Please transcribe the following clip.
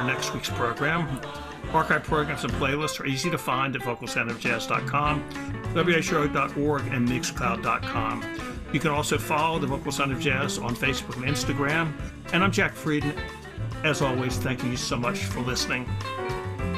next week's program. Archive programs and playlists are easy to find at vocalsoundofjazz.com, washow.org, and mixcloud.com. You can also follow the Vocal Sound of Jazz on Facebook and Instagram. And I'm Jack Frieden. As always, thanking you so much for listening.